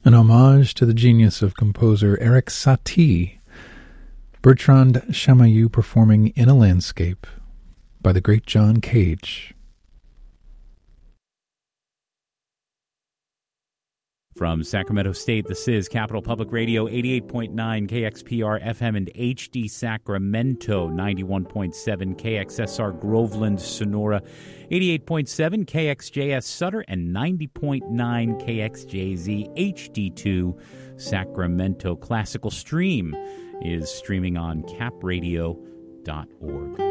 An homage to the genius of composer Erik Satie, Bertrand Chamayou performing In a Landscape by the great John Cage. From Sacramento State, this is Capital Public Radio, 88.9 KXPR FM and HD Sacramento, 91.7 KXSR Groveland, Sonora, 88.7 KXJS Sutter, and 90.9 KXJZ HD2 Sacramento. Classical Stream is streaming on capradio.org.